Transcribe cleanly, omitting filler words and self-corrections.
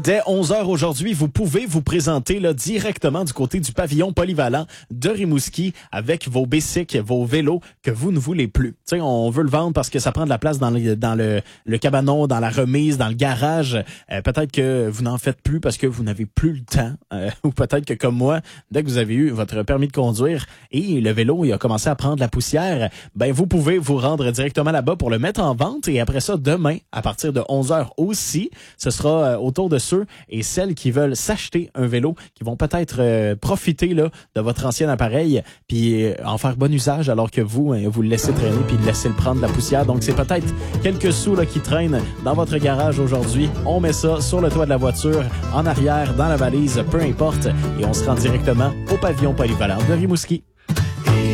Dès 11h aujourd'hui, vous pouvez vous présenter là, directement du côté du pavillon polyvalent de Rimouski avec vos bicycles, vos vélos que vous ne voulez plus. T'sais, on veut le vendre parce que ça prend de la place dans le cabanon, dans la remise, dans le garage. Peut-être que vous n'en faites plus parce que vous n'avez plus le temps. Ou peut-être que comme moi, dès que vous avez eu votre permis de conduire et le vélo il a commencé à prendre la poussière, ben vous pouvez vous rendre directement là-bas pour le mettre en vente. Et après ça, demain, à partir de 11h aussi, ce sera autour de ceux et celles qui veulent s'acheter un vélo, qui vont peut-être profiter là de votre ancien appareil puis en faire bon usage alors que vous le laissez traîner puis laissez le prendre la poussière. Donc c'est peut-être quelques sous là qui traînent dans votre garage aujourd'hui. On met ça sur le toit de la voiture, en arrière, dans la valise, peu importe, et on se rend directement au pavillon polyvalent de Rimouski.